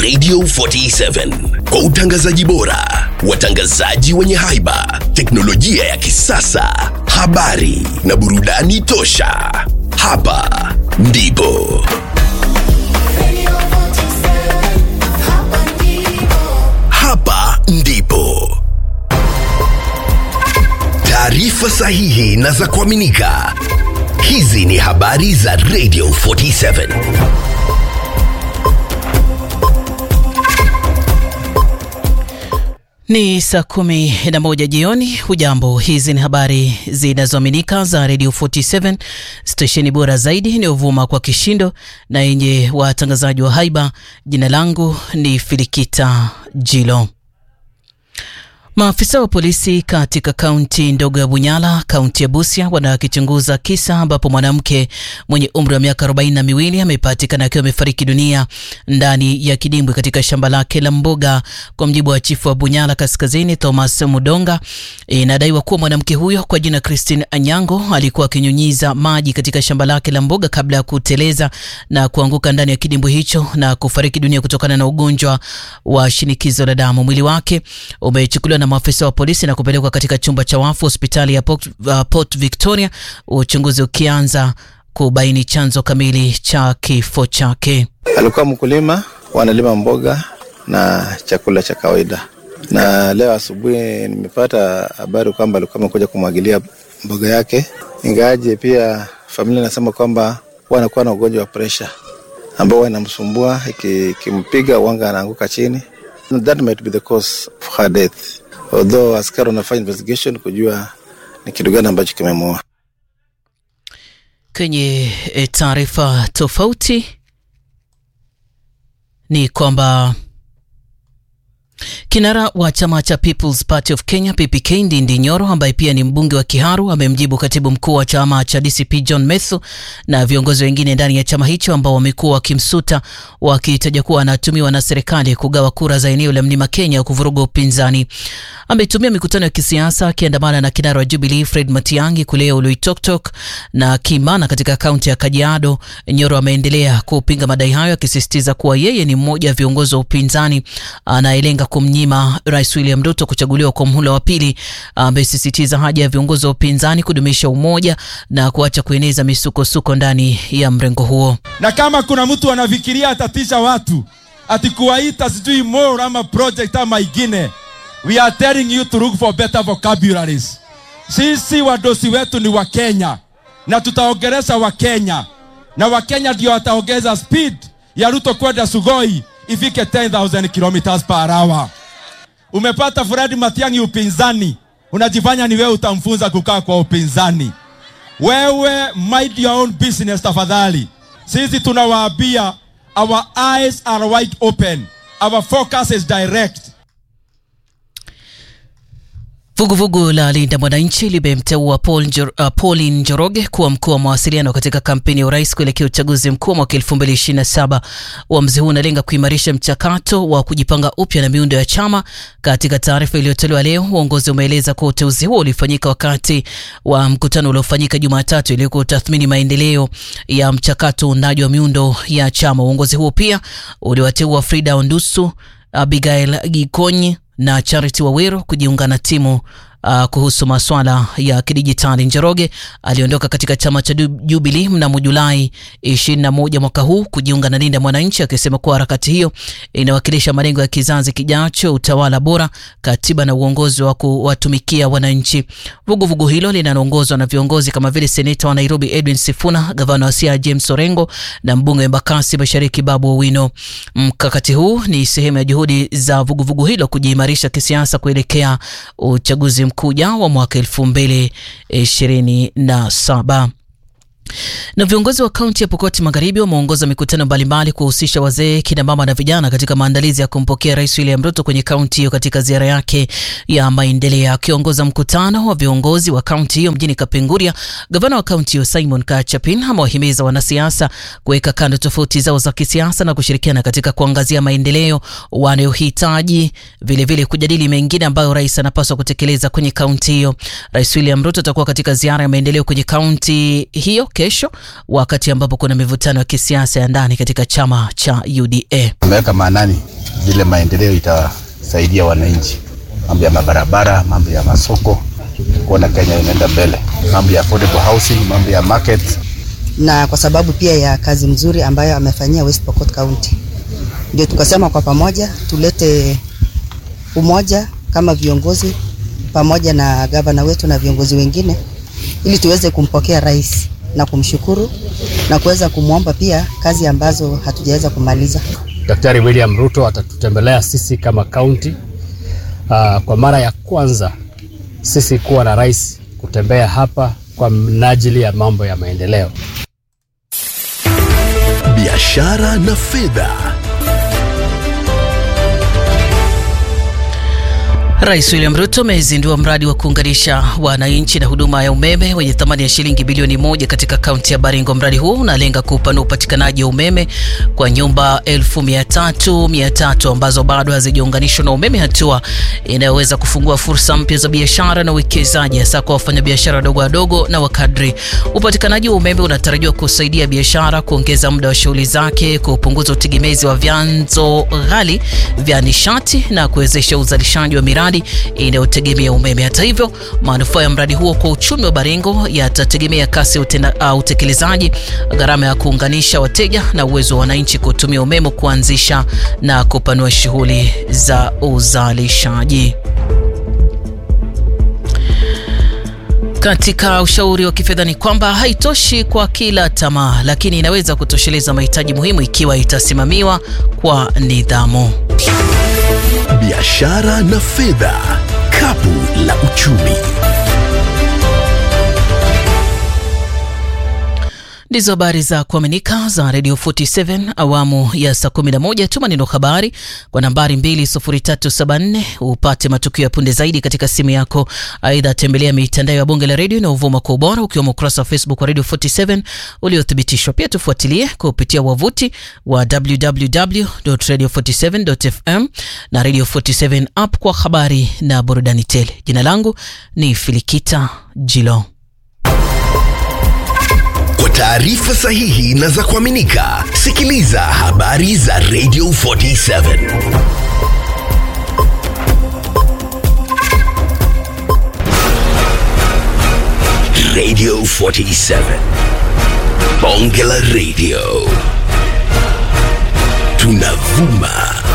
Radio 47 kwa utangazaji bora, watangazaji wenye haiba, teknolojia ya kisasa, habari na burudani tosha. Hapa ndipo taarifa sahihi na za kuaminika. Hizi ni habari za Radio 47. Ni saa 11 jioni. Hujambo, hizi ni habari zinazoaminika za Radio 47, stesheni bora zaidi inayovuma kwa kishindo na yenye watangazaji wa haiba. Jina langu ni Filikita Jilo. Maafisa wa polisi katika kaunti ndogo ya Bunyala, kaunti ya Busia, wanakichunguza kisa ambapo mwanamke mwenye umri wa miaka 42 amepatikana akiwa amefariki dunia ndani ya kidimbwi katika shamba lake la mboga. Kwa mjibu wa chifu wa Bunyala Kaskazini, Thomas Mudonga, inadaiwa kuwa mwanamke huyo kwa jina Christine Anyango alikuwa akinyunyiza maji katika shamba lake la mboga kabla ya kuteleza na kuanguka ndani ya kidimbwi hicho na kufariki dunia kutokana na ugonjwa wa shinikizo la damu. Mwili wake umechukuliwa na maafisa wa polisi na kupelekwa katika chumba cha wafu hospitali ya Port Victoria, uchunguzi ukianza kubaini chanzo kamili cha kifo chake. Alikuwa mkulima, wanalima mboga na chakula cha kawaida. Na leo asubuhi nimepata habari kwamba alikuwa amekuja kumwagilia mboga yake. Ingawaje pia familia inasema kwamba wanakuwa na ugonjwa wa pressure ambao inamsumbua, ikimpiga wanga anaanguka chini. That might be the cause of her death. Although askari wanafanya investigation kujua ni kitu gani ambacho kimemuua. Kwenye taarifa tofauti ni kwamba kinara wa chama cha People's Party of Kenya PPK Ndindi Nyoro, ambaye pia ni mbunge wa Kiharu, amemjibu katibu mkuu wa chama cha DCP John Methu na viongozi wengine ndani ya chama hicho ambao wamekuwa wakimsuta wakitaja kuwa anatumiwa na serikali kugawa kura za eneo la Mlima Kenya kuvuruga upinzani. Ametumia mikutano ya kisiasa akiandamana na kinara wa Jubilee Fred Matiang'i kule Oloitoktok na Kimana katika kaunti ya Kajiado. Nyoro ameendelea kupinga madai hayo, akisisitiza kuwa yeye ni mmoja wa viongozi wa upinzani anayelenga kumnyima Rais William Ruto kuchaguliwa kwa muhula wa pili. Amesisitiza haja ya viongozi wa upinzani kudumisha umoja na kuacha kueneza misukosuko ndani ya mrengo huo. Na kama kuna mtu anafikiria atatisha watu ati kuwaita sijui more ama project ama ingine, we are telling you to look for better vocabularies. Sisi wadosi wetu ni wa Kenya na tutaongeleza wa Kenya, na wa Kenya ndio wataongeza speed ya Ruto kwenda Sugoi ifike 10,000 kilometers per hour. Umepata Fred Matiang'i upinzani, unajifanya ni wewe utamfunza kukaa kwa upinzani. Wewe mind your own business tafadhali. Sisi tunawaambia our eyes are wide open, our focus is direct. Vuguvugu la Linda Mwananchi limemteua Pauline Njoroge kuwa mkuu wa mawasiliano katika kampeni ya urais kuelekea uchaguzi mkuu mwaka 2027. Uamuzi huu unalenga kuimarisha mchakato wa kujipanga upya na miundo ya chama. Katika taarifa iliyotolewa leo, uongozi umeeleza kuwa uteuzi huo ulifanyika wakati wa mkutano uliofanyika Jumatatu ili kutathmini maendeleo ya mchakato uundaji wa miundo ya chama. Uongozi huo pia uliwateua Frida Ondusu, Abigail Gikonyi na Charity Waweru kujiunga na timu kuhusu masuala ya kidijitali. Njoroge aliondoka katika chama cha Jubilee mnamo Julai 21 mwaka huu kujiunga na Linda Mwananchi, akisema kuwa harakati hiyo inawakilisha malengo ya kizazi kijacho, utawala bora, katiba na uongozi wa kuwatumikia wananchi. Vuguvugu hilo linaongozwa na viongozi kama vile seneta wa Nairobi Edwin Sifuna, gavana wa Siaya James Orengo na mbunge wa Embakasi Mashariki Babu Owino. Mkakati huu ni sehemu ya juhudi za vuguvugu hilo kujiimarisha kisiasa kuelekea uchaguzi mkuu wa mwaka 2027. Na viongozi wa kaunti ya Pokot Magharibi wameongoza mikutano mbalimbali kuhusisha wazee, kina mama na vijana katika maandalizi ya kumpokea Rais William Ruto kwenye kaunti hiyo katika ziara yake ya maendeleo. Akiongoza mkutano wa viongozi wa kaunti hiyo mjini Kapenguria, gavana wa kaunti hiyo Simon Kachapin amewahimiza wanasiasa kuweka kando tofauti zao za kisiasa na kushirikiana katika kuangazia maendeleo wanayohitaji, vile kujadili mengine ambayo rais anapaswa kutekeleza kwenye kaunti hiyo. Rais William Ruto atakuwa katika ziara ya maendeleo kwenye kaunti hiyo kesho, wakati ambapo kuna mivutano ya kisiasa ya ndani katika chama cha UDA. Ameweka maanani vile maendeleo itasaidia wananchi, mambo ya mabarabara, mambo ya masoko, kuona Kenya inaenda mbele, mambo ya affordable housing, mambo ya market. Na kwa sababu pia ya kazi mzuri ambayo amefanyia West Pokot County, ndio tukasema kwa pamoja tulete umoja kama viongozi pamoja na gavana wetu na viongozi wengine, ili tuweze kumpokea rais na kumshukuru na kuweza kumwomba pia kazi ambazo hatujaweza kumaliza. Daktari William Ruto atatutembelea sisi kama county kwa mara ya kwanza sisi kuwa na rais kutembea hapa kwa minajili ya mambo ya maendeleo. Biashara na fedha. Rais William Ruto amezindua mradi wa kuunganisha wananchi na huduma ya umeme wenye thamani ya shilingi bilioni 1 katika kaunti ya Baringo. Mradi huu unalenga kupanua upatikanaji wa umeme kwa nyumba 300,300 ambazo bado hazijaunganishwa na umeme, hatua inayoweza kufungua fursa mpya za biashara na uwekezaji hasa kwa wafanyabiashara wadogo na wakadri. Upatikanaji wa umeme unatarajiwa kusaidia biashara kuongeza muda wa shughuli zake, kupunguza utegemezi wa vyanzo ghali vya nishati na kuwezesha uzalishaji wa miradi inayotegemea umeme. Hata hivyo, manufaa ya mradi huo kwa uchumi wa Baringo yatategemea kasi ya utekelezaji, gharama ya kuunganisha wateja na uwezo wa wananchi kutumia umeme kuanzisha na kupanua shughuli za uzalishaji. Katika ushauri wa kifedha ni kwamba haitoshi kwa kila tamaa, lakini inaweza kutosheleza mahitaji muhimu ikiwa itasimamiwa kwa nidhamu. Biashara na fedha, kapu la uchumi. Ndizo habari za kuaminika za Radio 47 awamu ya saa 11. Tuma neno habari kwa nambari 20374 upate matukio ya punde zaidi katika simu yako. Aidha, tembelea mitandao ya Bunge la Radio na uvuma kwa ubora ukiwemo ukurasa wa Facebook wa Radio 47 uliothibitishwa. Pia tufuatilie kupitia wavuti wa www.radio47.fm na Radio 47 app kwa habari na burudani tele. Jina langu ni Filikita Jilo. Kwa taarifa sahihi na za kuaminika, sikiliza habari za Radio 47. Radio 47. Bonge la Radio. Tunavuma.